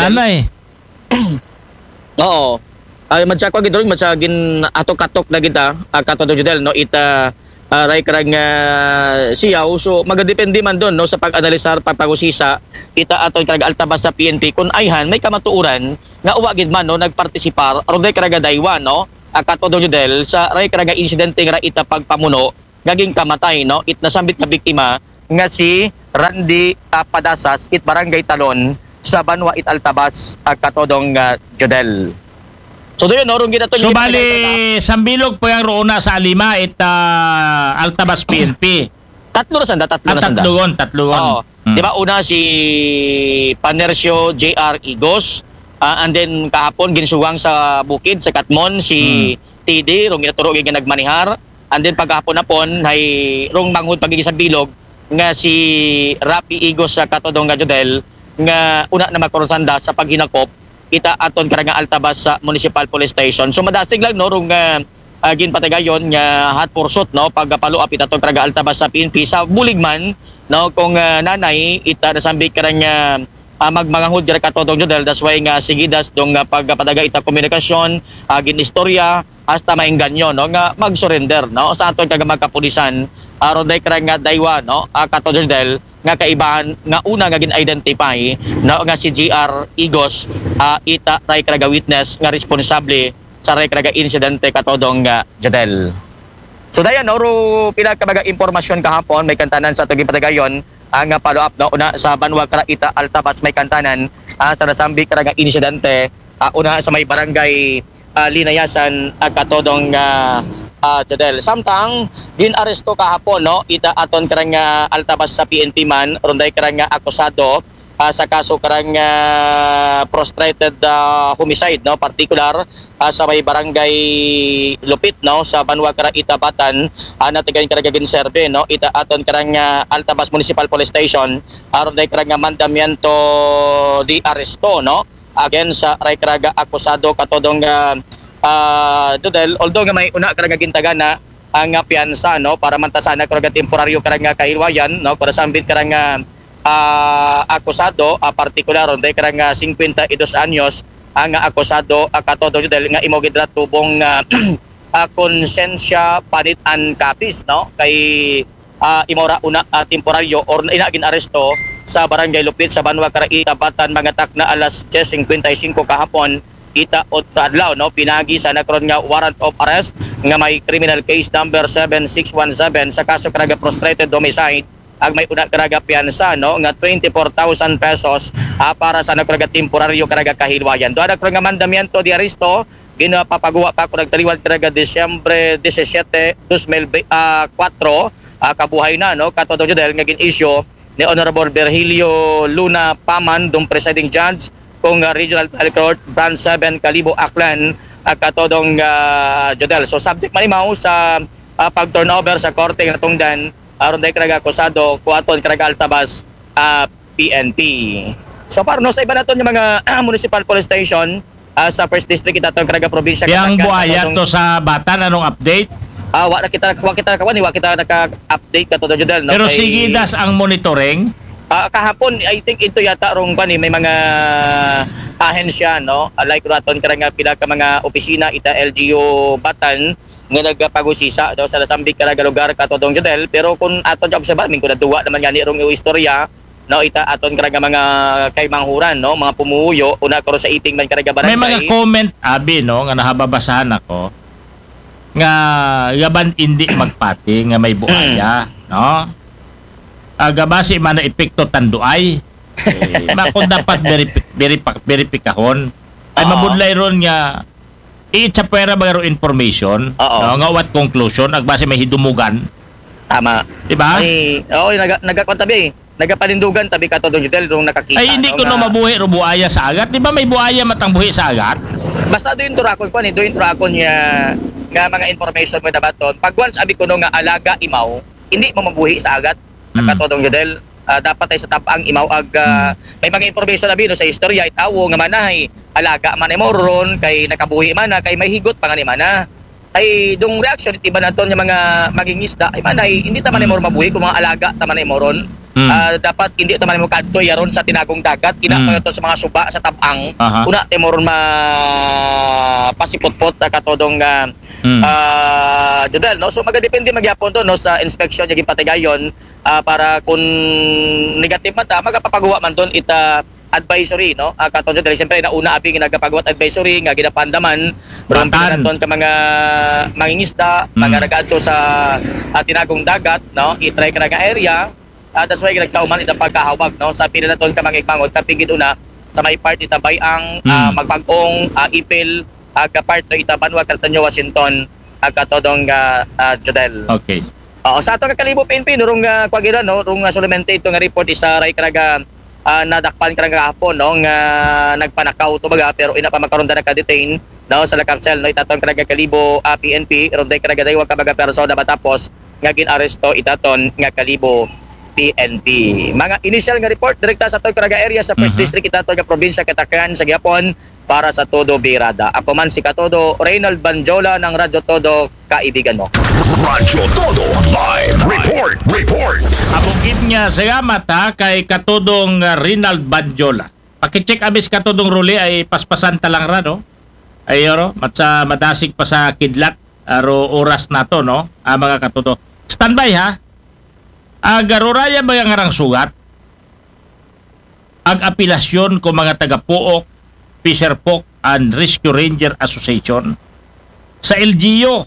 Oo. Ay madsako gid ron madsagin atok-katok na kita katong judel no ita ray karang siyaw so magadepende man don no sa pag-analisar pagpagusisa kita aton karag altabas sa PNP kun ayhan may kamatuoran nga uwa gid man no nagpartisipar aron day karag daywan no katong judel sa ray karag insidente nga ita pagpamuno gaging kamatay no it nasambit na biktima nga si Randy Padasas it Barangay Talon sa Banwa it Altabas katodong judel. So doon norong ginaton. So bali sambilog po yung roona sa Alima it Altabas PNP. Tatlo na sanda. Tatlo. Di ba una si Panercio JR Igos and then kahapon ginsuwang sa bukid sa Katmon si TD rong ginaturo gyud nagmanihar and then paghapon napon hay rong manghud pagigi sa bilog nga si Rapi Igos sa katodong Jodel nga una na makorosanda sa paghinakop kita aton karang altabas sa Municipal Police Station. So madasig lang no rong ginpatagayon nga hot pursuit no pagpaluap ita aton karang altabas sa PNP sa buligman no kung nanay ita nasambit karang magmangahod dira katodong judel that's why nga sigidas dong pagpadaga ita komunikasyon gin istorya hasta maingganyo no nga mag-surrender no sa aton magkapulisan aron day karang daywa no katodong judel nga kaibahan nga una nga gin-identify na nga si GR Igos ita ray karaga witness nga responsable sa ray karaga insidente katodong jadel. So dayan no ro pila ka baga impormasyon kahapon may kantanan sa tuging patagayon nga follow up no una sa Banwa kara ita Altabas may kantanan sa nasambi karaga insidente una sa may barangay Linayasan katodong jadel. Samtang gin-aresto kahapon no ita aton karang altabas sa PNP man ronday karang akusado sa kaso karang prostrated homicide no particular sa may barangay Lupit no sa Banwa kara Itabatan natigayon karang ginserbe no ita aton karang Altabas Municipal Police Station ronday karang mandamiento di aresto no again sa ray karaga akusado katodong judel although nga may una karang gintagana ang piyansa no para mantasana karang temporaryo karang kahilwayan no para sambit karang akusado partikular onday karang 52 anyos ang akusado katodong judel nga imo gidra tubong konsensya panit an kapis no kay imora una temporaryo or ina ginaresto sa barangay Lupit sa Banwa kara Itabatan mga tak na alas 10:55 kahapon ita o adlaw no pinagi sa nakron nga warrant of arrest nga may criminal case number 7617 sa kaso karaga prostrated homicide ag may una karaga piyansa no nga 24,000 pesos para sa nakaraga temporaryo karaga kahilwayan do nakron nga mandamiento di aresto ginapapagawa pa ko nagtaliwad karaga Disyembre 17 2004 kabuhay na no katodong judel nga gin-issue ni Honorable Virgilio Luna Paman dong presiding judge kung Regional Trial Court Branch 7 Kalibo Aklan katodong judel. So subject manimaw sa pag-turnover sa korte nga tungdan aron day karaga akusado kuaton karaga Altabas PNP. So para no sa iba naton yung mga municipal police station sa first district ito karaga probinsya yang buaya to sa Batan anong update? Wa kita naka-update katodong judel no. Pero sigidas ang monitoring kahapon I think ito yata rong pani may mga ahensya no like raton karang pila ka mga opisina ita LGU Batan nga nagpagusisa daw sa nasambik karaga lugar katodong judel pero kung aton job sa balming kun duwa naman gani rong istorya no ita aton karaga mga kaymanghuran no mga pumuyo una karon sa iting man karaga barangay may mga comment abi no nga nahababasahan ako nga yaban hindi magpati nga may buaya no agabasi man na epekto tanduay makon dapat veripikahon ay mabudlay ron nga i-chapera bagaro information no, nga what conclusion agbase may hidumugan tama diba nagakontabi nagapanindugan tabi katodong judel rong nakakita ay hindi ko no mabuhi ro buaya sa agat di ba may buaya matang buhi sa agat basta doon turakon ko ni doon turakon nga mga information mo dabaton pag once abi ko no nga alaga imaw hindi mo mabuhi sa agat katodong judel dapat ay sa tapang imaw ag may mga information abi no sa istorya itawo nga manahay alaga man mo ron kay nakabuhi man kay may higot pa nga ni mana ay dong reaction iti ba naton yung mga mangingisda ay manay hindi taman mo mabuhi kung mga alaga taman mo ron. Dapat hindi taman mo kadto yaron sa tinagong dagat ina to sa mga suba sa tabang una temoron pasipot-pot katodong judel no so magadepende magyapon to no sa inspection yung patigayon para kung negative man ta magapapagawa man don ita advisory no katong dili siyempre nauna abi ginagapagawa advisory nga ginapandaman ron naton ka mga mangingisda magaragato sa tinagong dagat no i-try ka nga area that's why ginagkauman ita pagkahawag no sa pila naton ka mangigmangod kapigid una sa may part ita bayang magpag-ong ipil ka part no ita Banwa Caltaño Washington katodong Jodel. Okay. Sa ato kakalibo PNP nurong kwagira no rung solamente ito nga report isa ray karaga nadakpan karaga hapon no nga nagpanakaw to baga pero ina pa magkaron na ka-detain no sa Lacapsel no itaton karaga kalibo PNP ronday karaga daywa ka baga persona matapos nga ginaresto itaton nga kalibo PNP. Mga initial nga report direkta sa ato karaga area sa First District itaton nga probinsya Katakan sa Gihapon para sa Todo Birada. Ako man si Katodo Reynald Banjola ng Radyo Todo, kaibigan mo. Radyo Todo Live Report. Abugid nga salamat kay Katodong Reynald Banjola. Pakicheck abis Katodong Ruli ay paspasan talang ra no. Ayoro, matsa madasig pa sa kidlat aro oras nato no. Mga Katodo. Standby ha. Agaroraya ba nga ngarang sugat? Ag apilasyon ko mga taga-Puok Fisher Folk and Rescue Ranger Association sa LGU.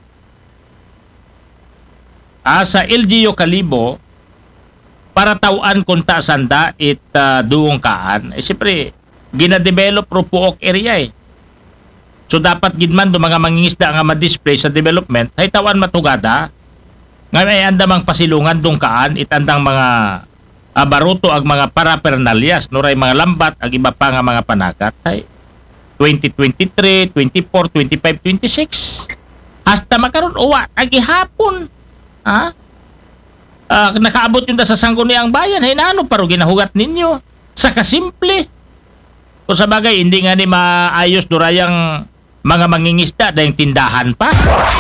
Sa LGU Kalibo para tawaan kung sanda it duong kaan. Siyempre, gina-develop ro Puok area So dapat gidman do mga mangingisda nga ma-display sa development ay tawan matugada nga may andamang pasilungan dong kaan itandang mga baruto ag mga parapernalyas no ray mga lambat ag iba pa nga mga panakat ay 2023, 24, 25, 26 hasta makaron uwa ag ihapon nakaabot yung sa sangguniang bayan ay naano paro ginahugat ninyo sa kasimple kung sa bagay hindi nga ni maayos durayang mga mangingisda dahil tindahan pa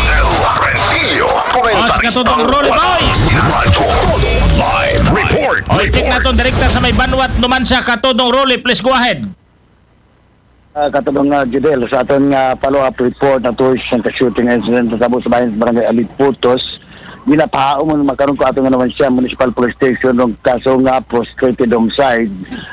katutong Rolly Boys Live Report. Check natin direkta sa may Banwat naman sa Katodong Rolly. Please go ahead. Katodong Judel, sa ating follow-up report na to isang ka-shooting incident sa Tabo sa bayan sa Barangay Alit Putos. Ginapahao mo makaroon ko ato nga naman siya Municipal Police Station ng kaso nga prostrated homicide.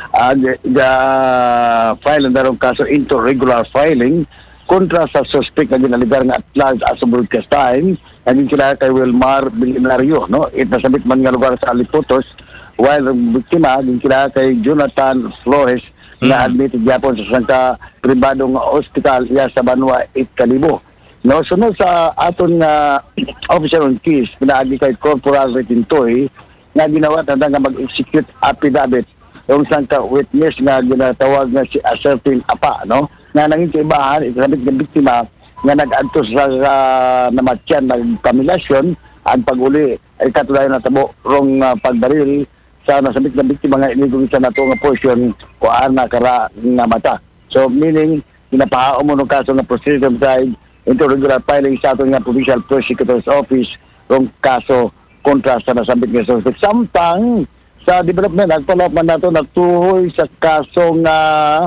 File na darong kaso into regular filing kontra sa suspect na ginaligar nga at large as of broadcast time. Naging kilala kay Wilmar Bilinario, no? Nasabit man nga lugar sa Aliputos, while ang biktima, naging kilala kay Jonathan Flores, na admitted yapon sa Santa Pribadong Hospital iya sa Banwa, Kalibo. No, sunod sa aton nga officer on case, pinaagi kay Corporal Retintoy, nga ginawa tanda nga mag-execute affidavit yung sangka witness nga ginatawag nga si Asertin Apa, no? Nga nanging kaibahan, itasabit ng biktima, nga nag-adto sa namatyan nagpamilasyon ang pag-uli ay katulad na tabo rong pagbaril sa nasabit na biktima nga inigong sa nato nga portion o na kara nga mata. So meaning pinapahao mo ng kaso nga proceeded homicide into regular filing sa aton nga Provincial Prosecutor's Office rong kaso kontra sa nasabit nga suspect. Samtang sa development nagpalap man nato nagtuhoy sa kaso nga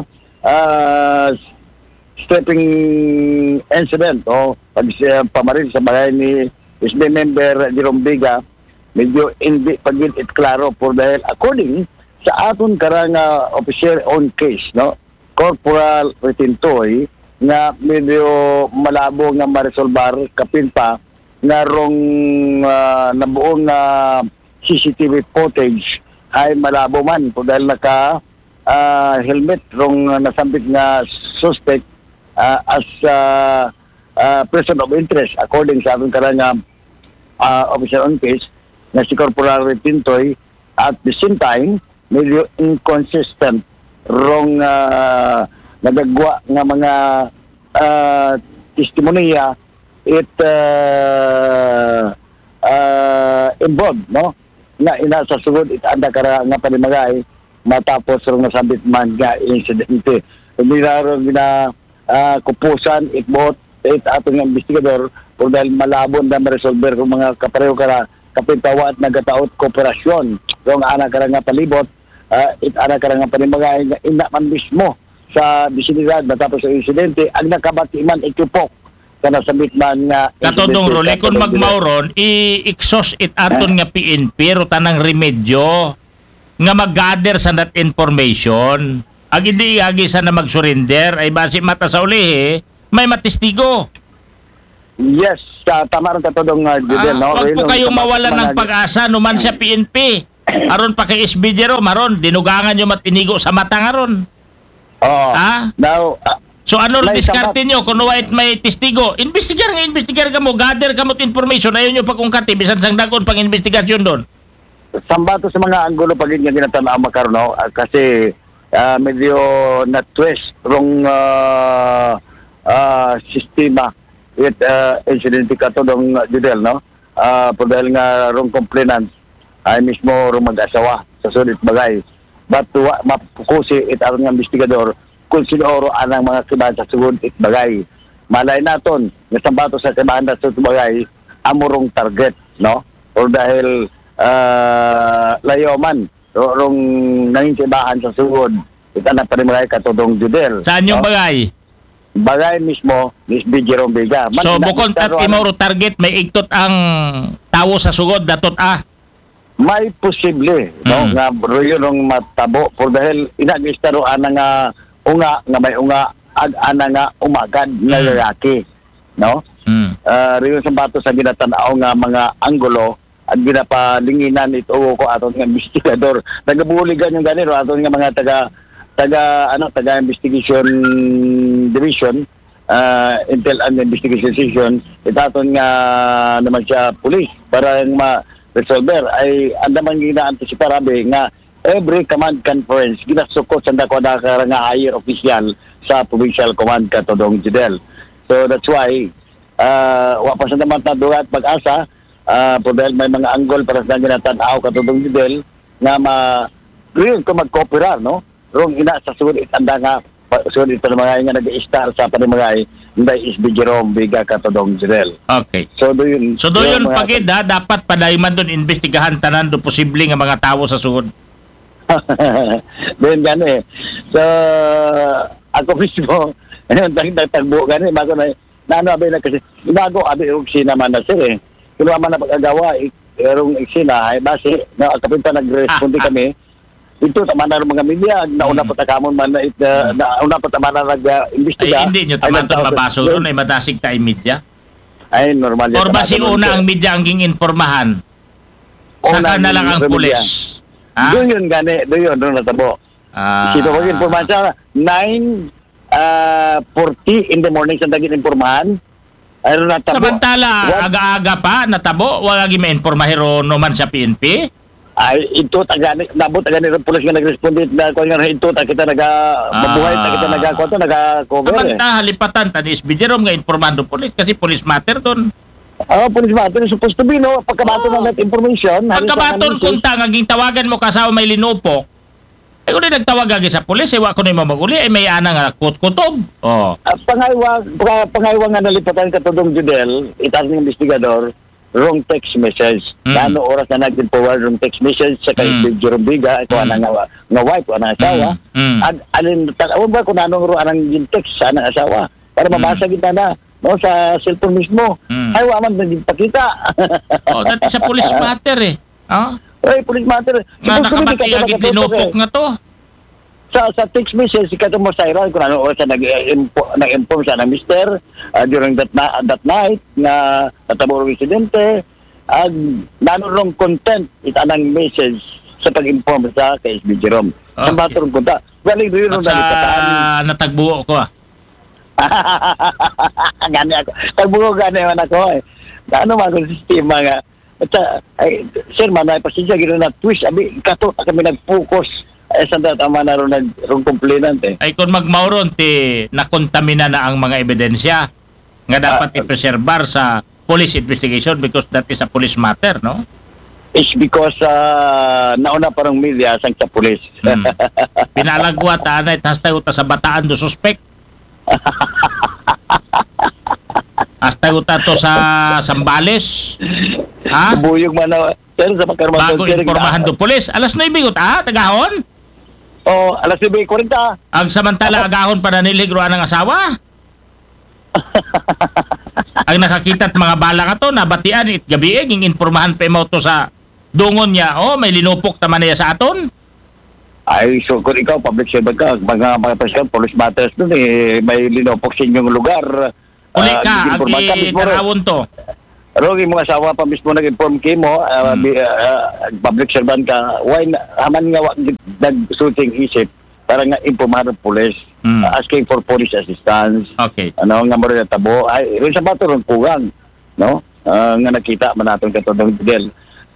stepping incident o pamaril sa bagay ni SB member Jerome Biga, medyo hindi pagin it klaro por dahil according sa aton karang officer on case, no, Corporal Retintoy, nga medyo malabo nga ma-resolbar kapin pa nga rong nabuong CCTV footage ay malabo man por dahil naka helmet rong nasambit nga suspect as person of interest according sa ating karang officer on case na si Corporal Retintoy. At the same time medyo inconsistent rong nagagwa nga mga testimonya it involved, no, na inasa sugod it anda kara nga palimagay matapos rong nasabit man nga insidente. Hindi na rin kupusan, itbot, atong nga investigador kung dahil malabon na ma-resolver kung mga kapareho ka na kapitawa at nagataot kooperasyon kung anak ka nga palibot anak ka nga panimagay nga ina man mismo sa bisinidad matapos ang insidente ang nakabati man ikupok kana sabit man nga katodong role kung magmauron i-exhaust it aton nga PNP pero tanang remedyo nga mag-gather sa that information ag hindi agi sa na mag-surrender ay base mata sa ulihi may matistigo. Yes, tama rin katodong Judel, no? Huwag po kayong mawalan ng pag-asa numan sa PNP. Aron pa kay SB Jerome, aron dinugangan nyo matinigo sa mata ngaron. Oo. Now, so ano rin diskarte nyo kung may testigo? Investigar ka mo, gather ka mo information, ayaw nyo pagkungkati, bisan sang dagon pang investigasyon doon. Sambato sa mga anggulo pag yung ginatanaw makaroon, no? Kasi medyo na-twist rong sistema with incident katodong Judel, no? Dahil nga rong complainant ay mismo rong mag-asawa sa sulit bagay. But mapukusi it aron nga investigador kung sino anang mga kibahan sa sugod it bagay. Malay naton nga sambato sa kibahan sa sugod bagay amurong target, no? Or dahil layo man rong nanging kibahan sa sugod it anak pa rin mga katodong Judel. Saan yung bagay? Bagay mismo ni SB Jerome Vega. So bukod at imoro target may igtot ang tawo sa sugod datot may posible no nga yun matabo for dahil inagistaro ana nga unga nga may unga ag ana nga umagad nga lalaki no riyon sa bato sa ginatanaw nga mga anggulo at ginapalinginan ito ko aton nga investigador nagabuligan yung ganito aton nga mga taga investigation division intel and investigation section itaton nga naman siya police para resolver ay andaman gina-anticipar nga every command conference ginasukot sa dako nga higher official sa provincial command katodong Judel. So that's why wa pa sa naman tadugat pag-asa dahil may mga anggol para sa ginatanaw katodong Judel nga green ko mag-cooperar no rong ina sa sulit anda nga sulit pa mga nga nag-star sa panimagay nday SB Jerome Vega katodong Judel. Okay. So doon pagid dapat padayman doon investigahan tanan do posible nga mga tawo sa sugod. Doon gani. So ako mismo tagbo gani bago na ano abi na kasi bago abi og sina man na sir kuno man na pag-agawa erong eksena ay base na kapinta nagresponde kami ito tama na mga media nauna pa takamon man na nauna pa tama na nag-imbestiga. Ay hindi nyo tama ito mabaso doon ay madasig tayo media. Ay normal yan. Or ba si una ang media ang informahan? Saka na lang ang pulis. Doon yun gani, doon natabo. Sino ko informahan siya 9:40 in the morning sa daging informahan. Ayun natabo. Samantala aga-aga pa natabo wala gi ma-informahero no man sa PNP. Ay ito nabot tagani ng pulis nga nagresponde na ko nga ito kita mabuhay kita cover. Samantala halipatan tani SB Jerome nga informando pulis kasi police matter doon. Police matter is supposed to be no pagkabaton ng that information. Pagkabaton kung naging tawagan mo kasama may linupok. Ay kung nagtawag agi sa pulis ay wa ko na mamaguli ay may ana nga kutob. Pangaywa nga nalipatan katudong Judel itas ng investigador wrong text message. Ano oras na nag-forward wrong text message sa kay Jerome Vega ito ana nga wife o ana asawa. Alin tawag ba kung anong anang text sa ana asawa para mabasa kita na no sa cellphone mismo. Ay wa man nagpakita. Dati sa police matter Oy, police matter. Nakabati agi tinupok nga to. Sa text message kato mo sa ira kung ano oras nag-inform siya ng mister during that night na natabo ang insidente ag nanong content itanang message sa pag-inform sa kay SB Jerome. Sa baturong punta. Galing doon natagbuo ko gani ako. Tagbuo gani man ako Ano man ang sistema nga. Sir man ay pasensya gino na twist abi kato kami nag-focus sanda tama na ron complainant ay kung magmauron ti nakontamina na ang mga ebidensya nga dapat i-preserbar sa police investigation because that is a police matter, no? It's because nauna parang media sang sa police. Pinalagwa ta na itastay uta sa bataan do suspect. Hasta guta to sa Sambales. Ha? Buyog man na, sir, sa pagkarman. Bago impormahan do pulis. Alas 9 guta, tagahon? Alas 9:40. Ang samantala agahon para niligruan ng asawa? Ang nakakita at mga bala nga to, nabatian it gabi ging impormahan pa mo to sa dungon niya. May linupok naman niya sa aton. Ay, so kung ikaw, public servant ka, mga president, police matters dun may linupok sa inyong lugar. Uli ka, ang itanawon to. Pero yung mga asawa pa mismo nag-inform kayo mo, public servant ka, why haman nga nag-shooting isip para nga impormahan ng police, asking for police assistance. Okay. Ano nga mo rin natabo. Ay, rin sa bato rin pugang, no? Nga nakita man natin katodong Fidel.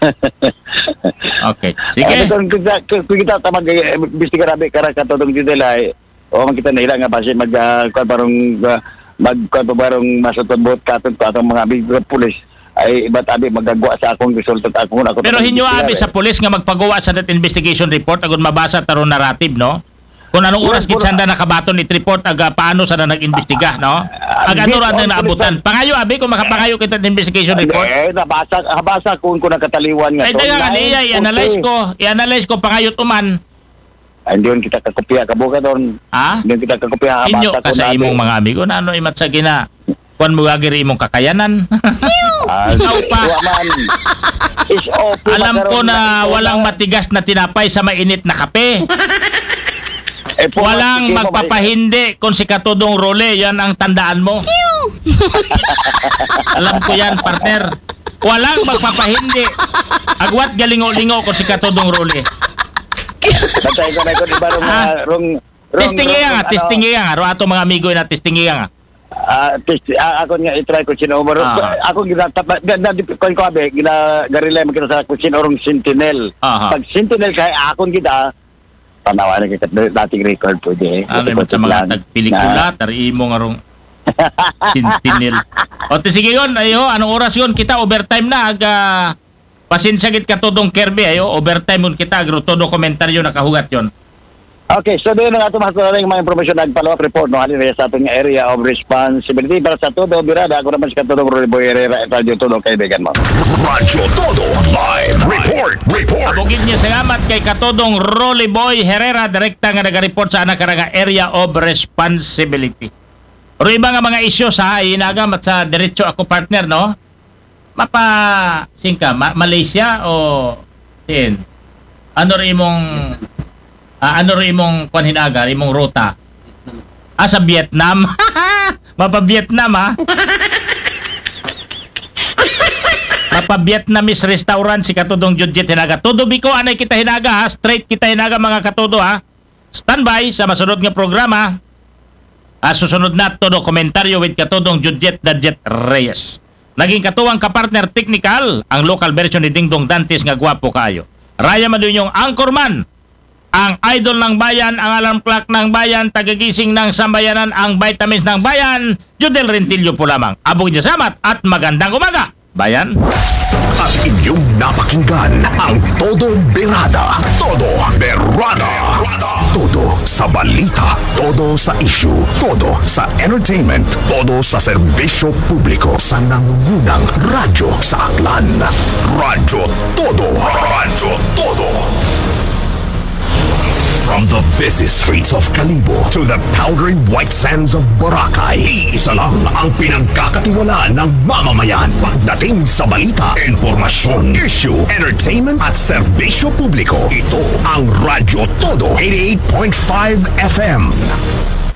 Okay. Sige. Kung kita tamag bisti karabi kara katodong Fidel ay makita na ilang nga base barong masutubot katod ko atong mga amigo pulis ay iba't abi magagawa sa akong resultat ako. Pero hinyo abi sa pulis nga magpagawa sa that investigation report agon mabasa taron narrative, no? Kung anong oras gitsanda nakabaton it report paano sa nag-imbestiga, no? Ano ra na naabutan. Pangayo abi kung makapangayo kita ng investigation report. Nabasa kung nakataliwan nga. Ay daga kaniya i-analyze ko pangayo tuman. Hindi yun kita kakopya kabuka doon. Ha? Hindi yun kita kakopya. Inyo ka sa imong mga amigo na ano imat sa gina. Kuan mo agiri imong kakayanan. Alam ko na walang matigas na tinapay sa mainit na kape. Walang magpapahindi kung si Katodong Role, yan ang tandaan mo. Alam ko yan, partner. Walang magpapahindi. Agwat galingo-lingo kung si Katodong Role. Batay ko na ito, di ba testingi nga. Ro ato mga amigo na testingi nga. Ako nga itry ko sinumero. Ako kung ko abe, ginagarila mo kita sa kusinorong sentinel. Pag sentinel kaya akong kita, panawanan kita dating record po di. Ano mo sa mga tagpelikula, tari mo nga rong sentinel. O sige yun, anong oras yun? Kita overtime na, pasinsagit ka to dong Kirby, overtime yun kita, todo komentaryo nakahugat yun. Okay, so doon nga tumahatulang mga informasyon na follow-up report no halin sa ating area of responsibility para sa todo birada ako naman si Katodong Rolly Boy Herrera at Radyo Todo kaibigan mo. Radyo Todo live report. Abogin niya salamat kay Katodong Rolly Boy Herrera direkta nga naga-report sa anak karanga area of responsibility. Pero iba nga mga isyu sa inagam at sa diretso ako partner no. Malaysia o sin. Ano rin imong kuanhinaga, imong ruta? Sa Vietnam. Mapa-Vietnam ha. Mapa-Vietnamese restaurant si Katodong Judjet hinaga. Todo biko anay kita hinaga ha. Straight kita hinaga mga katodo ha. Standby sa masunod nga programa. Susunod na todo komentaryo with Katodong Judjet Dadjet Reyes. Naging katuwang kapartner technical ang local version ni Dingdong Dantes nga gwapo kayo. Raya Madunyong Anchorman. Ang idol ng bayan, ang alarm clock ng bayan, tagagising ng sambayanan, ang vitamins ng bayan, Judel Rentillo po lamang. Abog niya salamat at magandang umaga, bayan. At inyong napakinggan ang Todo Berada. Todo Berada. Todo sa balita, todo sa issue, todo sa entertainment, todo sa serbisyo publiko sa nangungunang radyo sa Aklan. Radyo Todo. Radyo Todo. From the busy streets of Kalibo to the powdery white sands of Boracay, iisa lang ang pinagkakatiwalaan ng mamamayan. Pagdating sa balita, informasyon, issue, entertainment at serbisyo publiko, ito ang Radyo Todo 88.5 FM.